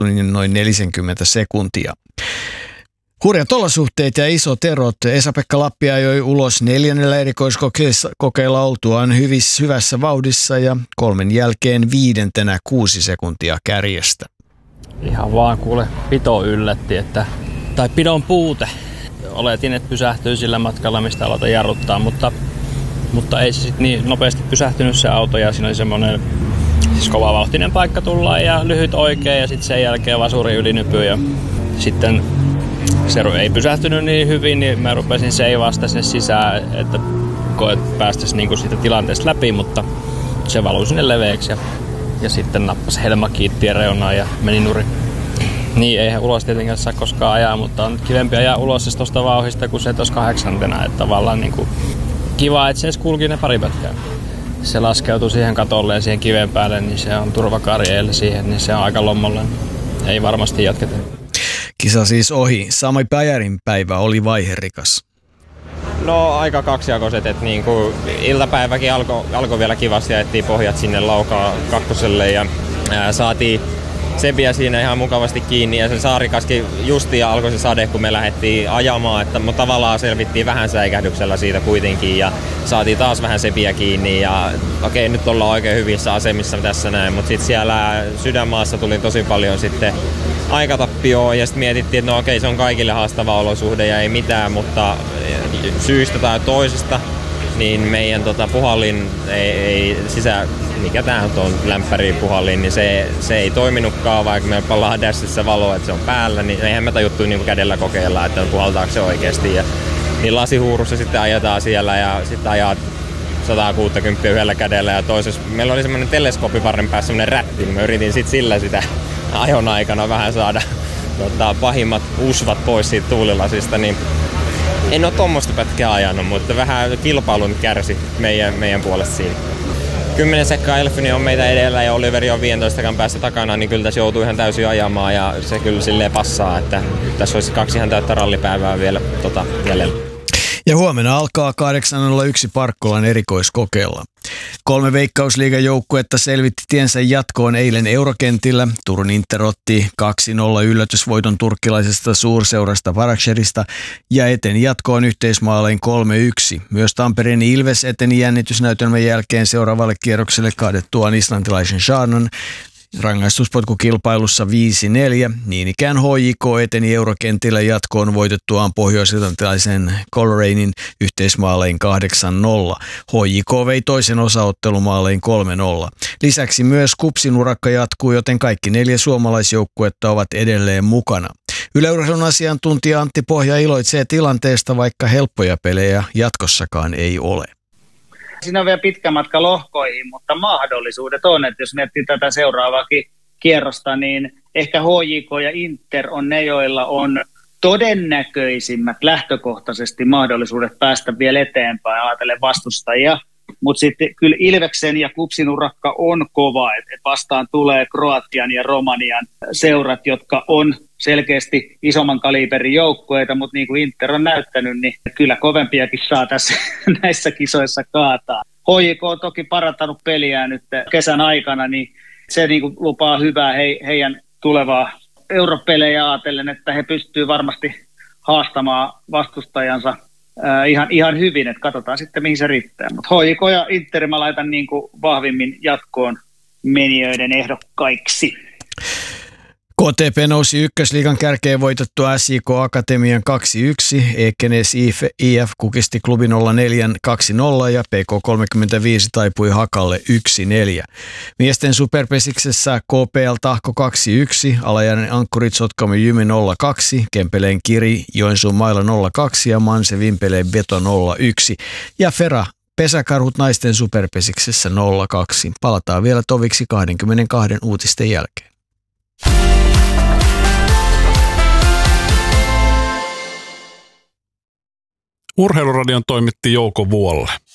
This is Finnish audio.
tunnin noin 40 sekuntia. Hurjat olosuhteet ja isot erot. Esa-Pekka Lappi ajoi ulos 4. erikoiskokeilla oltuaan hyvässä vauhdissa ja 3 jälkeen 5. 6 sekuntia kärjestä. Ihan vaan kuule, pito yllätti, tai pidon puute. Oletin, että pysähtyy sillä matkalla, mistä aloitan jarruttaa, mutta ei se sitten niin nopeasti pysähtynyt se auto ja siinä oli semmoinen kovavauhtinen paikka tullaan ja lyhyt oikein ja sitten sen jälkeen vaan suuri ylinypy ja sitten se ei pysähtynyt niin hyvin, niin mä rupesin seivasta sinne sisään, että päästäisiin niinku siitä tilanteesta läpi, mutta se valui sinne leveäksi ja sitten nappasi helma kiittien reunaan ja meni nurin. Niin, eihän ulos tietenkään saa koskaan ajaa, mutta on kivempi ajaa ulos tuosta vauhista kuin se tuossa 8. Että tavallaan niinku kiva, että se edes kulki ne pari pätkää. Se laskeutui siihen katolle ja siihen kiven päälle, niin se on turvakarjeille siihen, niin se on aika lommolle. Ei varmasti jatketa. Kisa siis ohi. Sami Päijärin päivä oli vaiherikas. No aika kaksijakoiset, että niinku iltapäiväkin alkoi vielä kivasti ja ettiin pohjat sinne Laukaa kakkoselle ja saatiin Sepiä siinä ihan mukavasti kiinni ja se Saarikaskin justiin alkoi se sade, kun me lähdettiin ajamaan, että tavallaan selvittiin vähän säikähdyksellä siitä kuitenkin ja saatiin taas vähän Sepiä kiinni ja okei, nyt ollaan oikein hyvissä asemissa tässä näin, mutta sitten siellä Sydänmaassa tuli tosi paljon sitten aikatappioon ja sitten mietittiin, että no okei, se on kaikille haastava olosuhde ja ei mitään, mutta syystä tai toisesta niin meidän puhallin ei mikä tää on lämpäripuhallin, niin se ei toiminutkaan, vaikka me pallaan dashissa valoa, että se on päällä, niin eihän me tajuttu niin kädellä kokeilla, että puhaltaako se oikeasti. Ja, niin lasihuurussa sitten ajetaan siellä ja sitten ajaa 160 yhdellä kädellä ja toisessa. Meillä oli semmoinen teleskooppivarren päässä semmoinen rätti, niin mä yritin sitten sillä sitä ajon aikana vähän saada pahimmat usvat pois siitä tuulilasista, niin en ole tommoista pätkää ajanut, mutta vähän kilpailun kärsi meidän puolesta siinä. 10 sekkaa Elfini on meitä edellä ja Oliveri on 15 päästä takana, niin kyllä tässä joutuu ihan täysin ajamaan ja se kyllä silleen passaa, että tässä olisi 2 ihan täyttä rallipäivää vielä jäljellä. Ja huomenna alkaa 8.01 Parkkolan erikoiskokeilla. 3 Veikkausliigan joukkuetta selvitti tiensä jatkoon eilen Eurokentillä. Turun Inter otti 2-0 yllätysvoiton turkkilaisesta suurseurasta Paraksherista ja eteni jatkoon yhteismaalein 3-1. Myös Tampereen Ilves eteni jännitysnäytelmän jälkeen seuraavalle kierrokselle kaadettuaan islantilaisen Sharnan rangaistuspotkukilpailussa 5-4. Niin ikään HJK eteni Eurokentillä jatkoon voitettuaan pohjois-irlantilaisen Colorainin yhteismaalein 8-0. HJK vei toisen osaottelumaalein 3-0. Lisäksi myös KuPSin urakka jatkuu, joten kaikki 4 suomalaisjoukkuetta ovat edelleen mukana. Yle-urheilun asiantuntija Antti Pohja iloitsee tilanteesta, vaikka helppoja pelejä jatkossakaan ei ole. Siinä on vielä pitkä matka lohkoihin, mutta mahdollisuudet on, että jos miettii tätä seuraavaakin kierrosta, niin ehkä HJK ja Inter on ne, joilla on todennäköisimmät lähtökohtaisesti mahdollisuudet päästä vielä eteenpäin, ajatellen vastustajia. Mutta sitten kyllä Ilveksen ja KuPSin urakka on kova, että vastaan tulee Kroatian ja Romanian seurat, jotka on selkeästi isomman kaliberin joukkueita, mutta niin kuin Inter on näyttänyt, niin kyllä kovempiakin saa tässä näissä kisoissa kaataa. HJK on toki parantanut peliään nyt kesän aikana, niin se niin kuin lupaa hyvää heidän tulevaa europelejä ajatellen, että he pystyvät varmasti haastamaan vastustajansa ihan hyvin, että katsotaan sitten mihin se riittää. Mutta HJK ja Inter mä laitan niin kuin vahvimmin jatkoon menijöiden ehdokkaiksi. KTP nousi ykkösliigan kärkeen voitettua SJK Akatemian 2-1, Ekenes IF kukisti klubi 04 2-0 ja PK35 taipui Hakalle 1-4. Miesten superpesiksessä KPL Tahko 2-1, Alajainen Ankkuri Sotkamoa Jymy 0-2, Kempeleen Kiri Joensuun Mailla 0-2 ja Manse Vimpeleen Beto 0-1 ja Fera Pesäkarhut naisten superpesiksessä 0-2. Palataan vielä toviksi 22 uutisten jälkeen. Urheiluradion toimitti Jouko Vuolle.